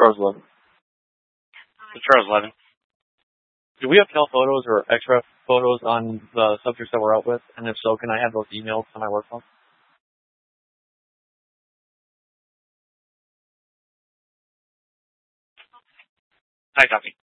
Charles 11. Charles 11. Do we have telephotos or extra photos on the subjects that we're out with? And if so, can I have those emailed to my work phone? I copy.